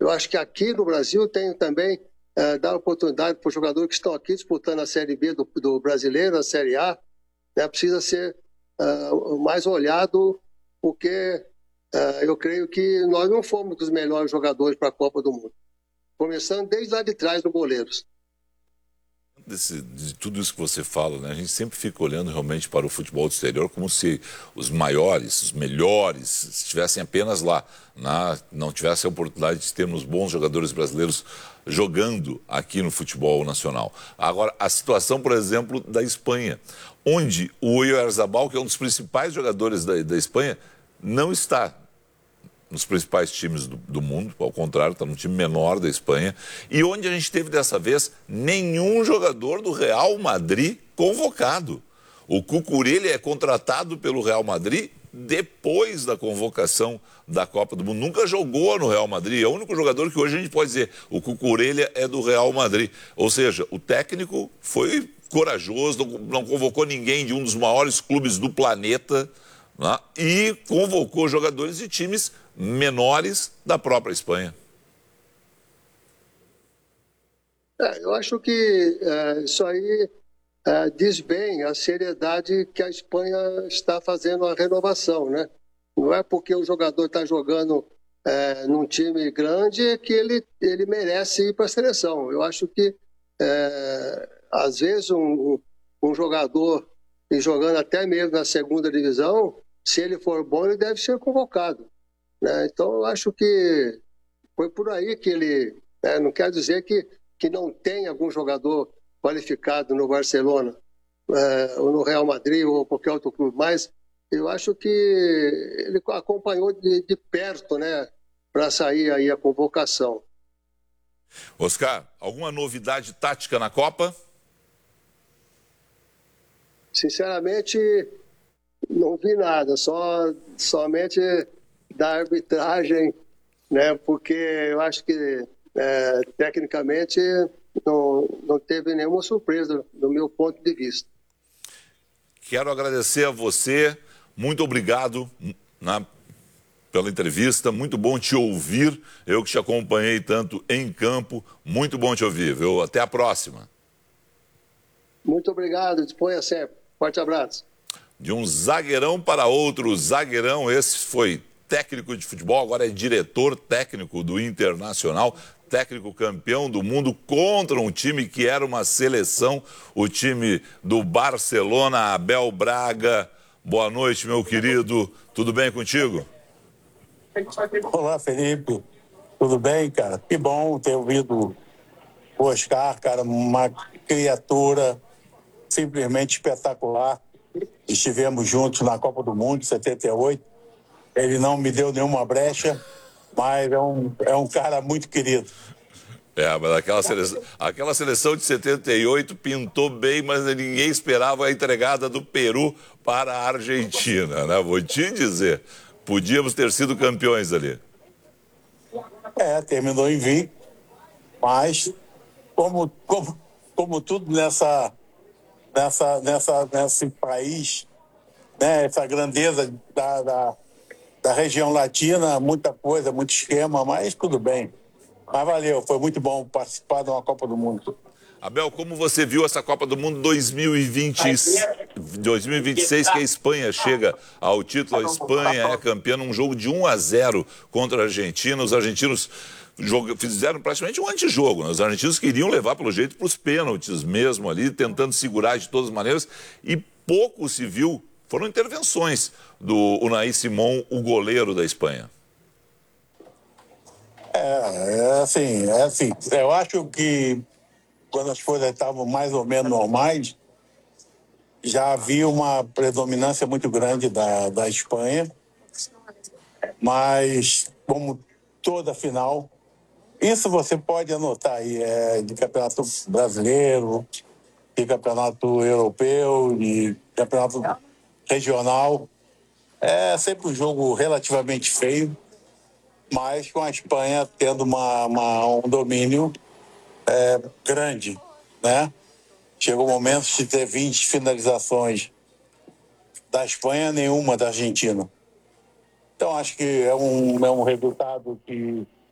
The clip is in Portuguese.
Eu acho que aqui no Brasil tem também dar oportunidade para os jogadores que estão aqui disputando a Série B do brasileiro, a Série A, né, precisa ser mais olhado, porque eu creio que nós não fomos dos melhores jogadores para a Copa do Mundo. Começando desde lá de trás no goleiros. De tudo isso que você fala, né? A gente sempre fica olhando realmente para o futebol do exterior como se os maiores, os melhores estivessem apenas lá, não tivessem a oportunidade de termos bons jogadores brasileiros jogando aqui no futebol nacional. Agora, a situação, por exemplo, da Espanha, onde o Oyarzabal, que é um dos principais jogadores da Espanha, não está nos principais times do mundo, ao contrário, está num time menor da Espanha, e onde a gente teve dessa vez nenhum jogador do Real Madrid convocado. O Cucurella é contratado pelo Real Madrid depois da convocação da Copa do Mundo. Nunca jogou no Real Madrid, é o único jogador que hoje a gente pode dizer, o Cucurella é do Real Madrid. Ou seja, o técnico foi corajoso, não convocou ninguém de um dos maiores clubes do planeta, né? E convocou jogadores de times menores da própria Espanha. Eu acho que isso aí diz bem a seriedade que a Espanha está fazendo a renovação, né? Não é porque o jogador está jogando num time grande que ele merece ir para a seleção. Eu acho que, às vezes, um jogador jogando até mesmo na segunda divisão, se ele for bom, ele deve ser convocado, né? Então, eu acho que foi por aí que ele... não quer dizer que não tem algum jogador qualificado no Barcelona, ou no Real Madrid, ou qualquer outro clube, mas eu acho que ele acompanhou de perto, né, para sair aí a convocação. Oscar, alguma novidade tática na Copa? Sinceramente, não vi nada, somente da arbitragem, né, porque eu acho que tecnicamente não teve nenhuma surpresa do meu ponto de vista. Quero agradecer a você, muito obrigado pela entrevista, muito bom te ouvir, eu que te acompanhei tanto em campo, muito bom te ouvir, viu? Até a próxima. Muito obrigado, disponha sempre. Forte abraço. De um zagueirão para outro zagueirão, esse foi técnico de futebol, agora é diretor técnico do Internacional, técnico campeão do mundo contra um time que era uma seleção, o time do Barcelona, Abel Braga. Boa noite, meu querido, tudo bem contigo? Olá, Felipe, tudo bem, cara? Que bom ter ouvido o Oscar, cara, uma criatura simplesmente espetacular. Estivemos juntos na Copa do Mundo de 78. Ele não me deu nenhuma brecha, mas é um cara muito querido. Mas aquela seleção de 78 pintou bem, mas ninguém esperava a entregada do Peru para a Argentina, né? Vou te dizer, podíamos ter sido campeões ali. Terminou invicto, mas como tudo nesse país, né, essa grandeza da região latina, muita coisa, muito esquema, mas tudo bem. Mas valeu, foi muito bom participar de uma Copa do Mundo. Abel, como você viu essa Copa do Mundo 2026, que a Espanha chega ao título? A Espanha é campeã num jogo de 1-0 contra a Argentina. Os argentinos fizeram praticamente um antijogo, né? Os argentinos queriam levar, pelo jeito, para os pênaltis mesmo ali, tentando segurar de todas as maneiras, e pouco se viu. Foram intervenções do Unai Simón, o goleiro da Espanha. É assim. Eu acho que quando as coisas estavam mais ou menos normais, já havia uma predominância muito grande da Espanha. Mas, como toda final, isso você pode anotar aí, de campeonato brasileiro, de campeonato europeu, de campeonato regional. É sempre um jogo relativamente feio, mas com a Espanha tendo um domínio grande, né? Chegou o momento de ter 20 finalizações da Espanha, nenhuma da Argentina. Então, acho que é um resultado que